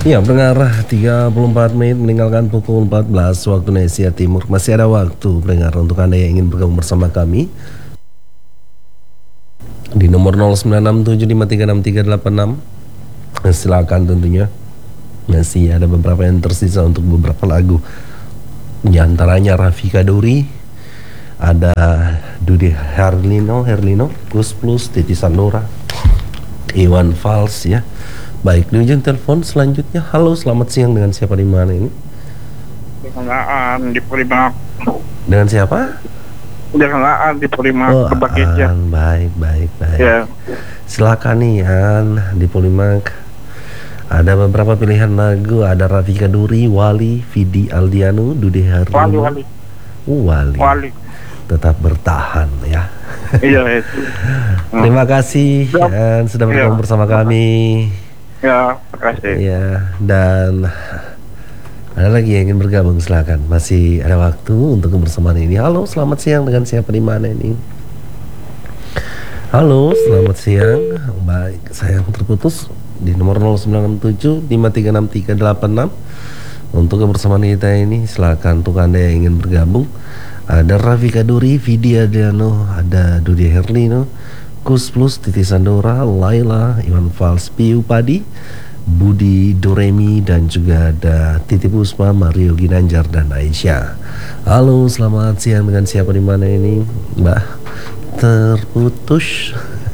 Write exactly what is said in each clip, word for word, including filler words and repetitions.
Ya, pendengar, tiga puluh empat menit meninggalkan pukul empat belas waktu Indonesia Timur. Masih ada waktu, pendengar, untuk Anda yang ingin bergabung bersama kami di nomor nol sembilan enam tujuh lima tiga enam tiga delapan enam. Silakan tentunya. Masih ada beberapa yang tersisa untuk beberapa lagu. Di antaranya Rafika Duri, ada Dude Herlino, Herlino, Gus Plus, Titi Sandora, Iwan Fals ya. Baik, di ujung telepon selanjutnya. Halo, selamat siang, dengan siapa di mana ini? Dengan di Polimak. Dengan siapa? Dengan di Polimak. Oh, Aan. Baik, baik, baik. Ya. Silakan nih, Aan, di Polimak. Ada beberapa pilihan lagu, ada Rafika Duri, Wali, Vidi Aldiano, Dude Herlino. Wali, Wali. Uh, Wali. Wali. Tetap bertahan ya. Iya, itu. Terima kasih Aan, sudah bergabung Ya. bersama kami. Ya, makasih. Ya, dan ada lagi yang ingin bergabung, silakan. Masih ada waktu untuk kebersamaan ini. Halo, selamat siang, dengan siapa di mana ini? Halo, selamat siang. Baik, saya terputus di nomor nol sembilan enam tujuh lima tiga enam tiga delapan enam. Untuk kebersamaan kita ini, silakan untuk Anda yang ingin bergabung. Ada Rafika Duri, Vidi Adriano, ada Dude Herlino, Gus Plus, Titi Sandora, Laila, Iwan Fals, Piu Padi, Budi Doremi, dan juga ada Titi Puspa, Mario Ginanjar, dan Aisyah. Halo, selamat siang, dengan siapa di mana ini? Mbak, terputus.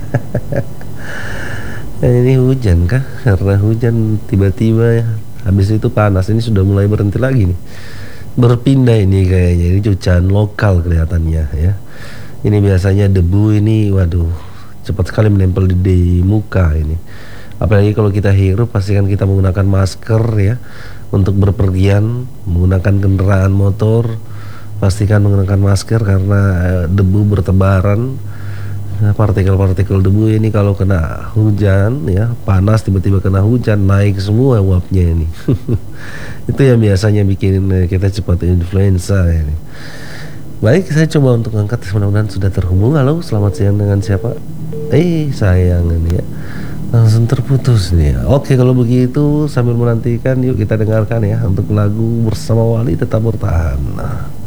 Ini hujan kah? Karena hujan tiba-tiba ya. Habis itu panas, ini sudah mulai berhenti lagi nih. Berpindah ini kayaknya, ini cuacaan lokal kelihatannya ya. Ini biasanya debu ini, waduh, cepat sekali menempel di, di muka ini. Apalagi kalau kita hirup, pastikan kita menggunakan masker ya. Untuk berpergian, menggunakan kendaraan motor, pastikan menggunakan masker karena eh, debu bertebaran. Nah, partikel-partikel debu ini kalau kena hujan ya, panas tiba-tiba kena hujan, naik semua uapnya ini. Itu yang biasanya bikin eh, kita cepat influenza ini. Baik, saya coba untuk angkat, mudah-mudahan sudah terhubung. Halo, selamat siang, dengan siapa? Eh, sayang ini ya, langsung terputus nih ya. Oke, kalau begitu sambil menantikan, yuk kita dengarkan ya untuk lagu bersama Wali, Tetap Bertahan. Nah.